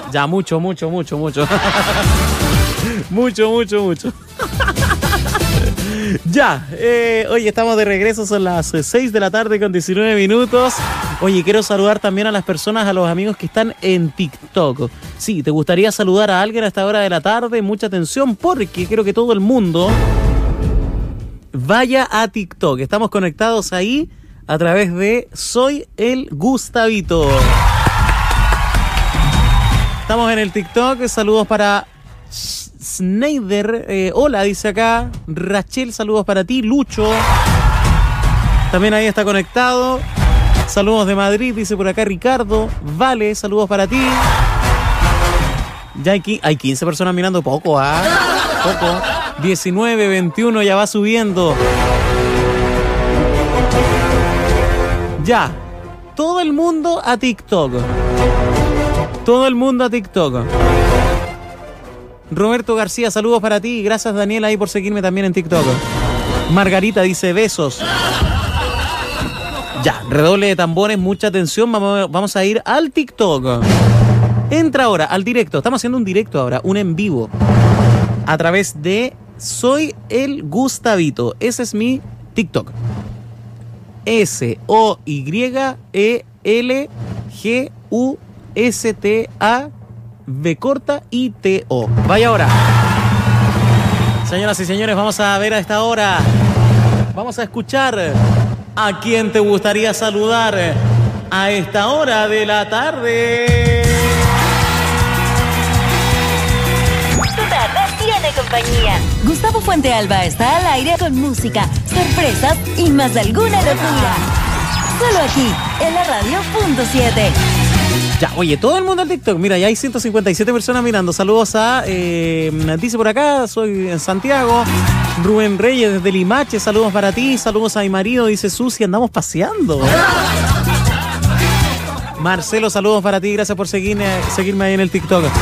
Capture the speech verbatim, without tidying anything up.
Ya, mucho, mucho, mucho, mucho. mucho, mucho, mucho. Ya, eh, oye, estamos de regreso, son las seis de la tarde con diecinueve minutos. Oye, quiero saludar también a las personas, a los amigos que están en TikTok. Sí, ¿te gustaría saludar a alguien a esta hora de la tarde? Mucha atención porque quiero que todo el mundo vaya a TikTok. Estamos conectados ahí a través de Soy el Gustavito. Estamos en el TikTok, saludos para Schneider, eh, hola, dice acá. Rachel, saludos para ti. Lucho, también ahí está conectado. Saludos de Madrid, dice por acá Ricardo. Vale, saludos para ti. Ya hay, hay quince personas mirando, poco, ¿ah? ¿eh? Poco. diecinueve, veintiuno, ya va subiendo. Ya, todo el mundo a TikTok. Todo el mundo a TikTok. Roberto García, saludos para ti. Gracias, Daniel, ahí por seguirme también en TikTok. Margarita dice besos. Ya, redoble de tambores, mucha atención. Vamos, vamos a ir al TikTok. Entra ahora al directo. Estamos haciendo un directo ahora, un en vivo. A través de Soy el Gustavito. Ese es mi TikTok. S O Y E L G U S T A V corta I T O. Vaya ahora. Señoras y señores, vamos a ver a esta hora. Vamos a escuchar a quién te gustaría saludar a esta hora de la tarde. Tu tarde tiene compañía. Gustavo Fuentealba está al aire con música, sorpresas y más alguna locura. Solo aquí, en la radio punto siete. Ya, oye, todo el mundo al TikTok. Mira, ya hay ciento cincuenta y siete personas mirando. Saludos a, eh, dice por acá, soy en Santiago. Rubén Reyes desde Limache, saludos para ti. Saludos a mi marido, dice Susi, andamos paseando. Marcelo, saludos para ti, gracias por seguirme, seguirme ahí en el TikTok.